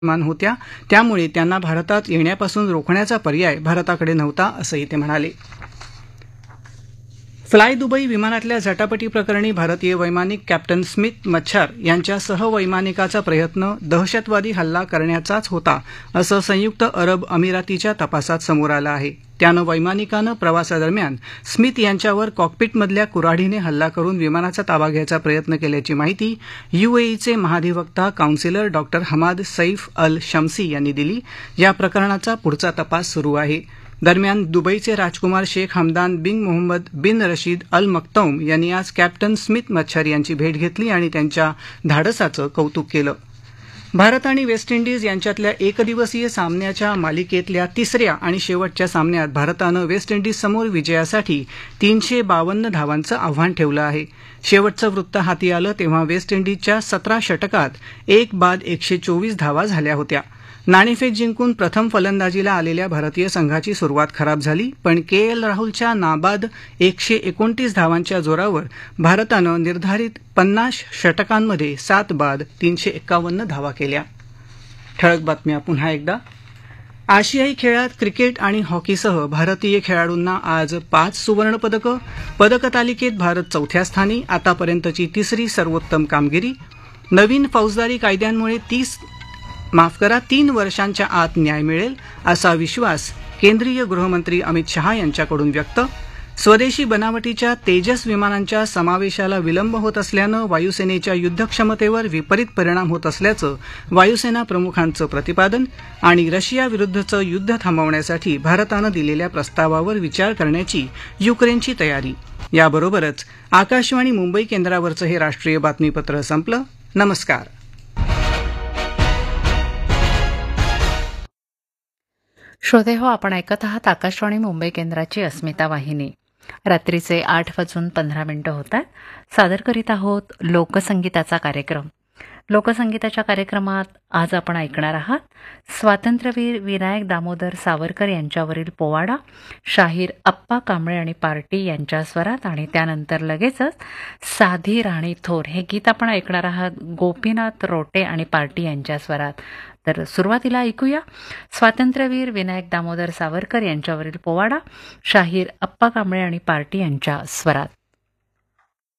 मान होत्या, त्यामुळे त्यांना भारतात येण्यापासून रोखण्याचा पर्याय भारताकडे नव्हता, असंही ते म्हणाले. फ्लाय दुबई विमानातल्या झटापटी प्रकरणी भारतीय वैमानिक कॅप्टन स्मिथ मच्छार यांच्या सहवैमानिकाचा प्रयत्न दहशतवादी हल्ला करण्याचाच होता, असं संयुक्त अरब अमिरातीच्या तपासात समोर आलं आहे. त्यानं वैमानिकानं प्रवासादरम्यान स्मिथ यांच्यावर कॉकपिटमधल्या कुऱ्हाडीने हल्ला करून विमानाचा ताबा घ्यायचा प्रयत्न केल्याची माहिती UAEचे महाधिवक्ता काउन्सिलर डॉक्टर हमाद सैफ अल शम्सी यांनी दिली. या प्रकरणाचा पुढचा तपास सुरू आहे. दरम्यान दुबईचे राजकुमार शेख हमदान बिन मोहम्मद बिन रशीद अल मक्तौम यांनी आज कॅप्टन स्मिथ मच्छार यांची भेट घेतली आणि त्यांच्या धाडसाचं कौतुक केलं. भारत आणि वेस्ट इंडिज यांच्यातल्या एकदिवसीय सामन्याच्या मालिकेतल्या तिसऱ्या आणि शेवटच्या सामन्यात भारतानं वेस्ट इंडिजसमोर विजयासाठी 352 धावांचं आव्हान ठेवलं आहे. शेवटचं वृत्त हाती आलं तेव्हा वेस्ट इंडिजच्या 17 षटकात एक बाद 124 धावा झाल्या होत्या. नाणेफेक जिंकून प्रथम फलंदाजीला आलेल्या भारतीय संघाची सुरुवात खराब झाली, पण KL राहुलच्या नाबाद 129 धावांच्या जोरावर भारतानं निर्धारित 50 षटकांमध्ये 7 बाद 351 धावा केल्या. ठळक बातम्या पुन्हा एकदा. आशियाई खेळात क्रिकेट आणि हॉकीसह भारतीय खेळाडूंना आज 5 सुवर्णपदकं. पदकतालिकेत भारत 4थ्या स्थानी, आतापर्यंतची तिसरी सर्वोत्तम कामगिरी. नवीन फौजदारी कायद्यांमुळे 3 वर्षांच्या आत न्याय मिळेल, असा विश्वास केंद्रीय गृहमंत्री अमित शहा यांच्याकडून व्यक्त. स्वदेशी बनावटीच्या तेजस विमानांच्या समावेशाला विलंब होत असल्यानं वायुसेनेच्या युद्धक्षमतेवर विपरीत परिणाम होत असल्याचं वायुसेना प्रमुखांचं प्रतिपादन. आणि रशियाविरुद्धचं युद्ध थांबवण्यासाठी भारतानं दिलेल्या प्रस्तावावर विचार करण्याची युक्रेनची तयारी. याबरोबरच आकाशवाणी मुंबई केंद्रावरचं हे राष्ट्रीय बातमीपत्र संपलं. नमस्कार. श्रोते हो, आपण ऐकत आहात आकाशवाणी मुंबई केंद्राची अस्मिता वाहिनी. रात्रीचे 8:15 होत आहेत. सादर करीत आहोत लोकसंगीताचा कार्यक्रम. लोकसंगीताच्या कार्यक्रमात आज आपण ऐकणार आहात स्वातंत्र्यवीर विनायक दामोदर सावरकर यांच्यावरील पोवाडा, शाहीर अप्पा कांबळे आणि पार्टी यांच्या स्वरात, आणि त्यानंतर लगेचच साधी राणी थोर हे गीत आपण ऐकणार आहात गोपीनाथ रोटे आणि पार्टी यांच्या स्वरात. तर सुरुवातीला ऐकूया स्वातंत्र्यवीर विनायक दामोदर सावरकर यांच्यावरील पोवाडा, शाहीर अप्पा कांबळे आणि पार्टी यांच्या स्वरात.